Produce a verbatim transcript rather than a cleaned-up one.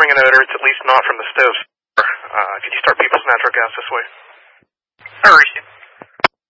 confirming an odor. It's at least not from the stove. Uh, could you start people's natural gas this way? I received.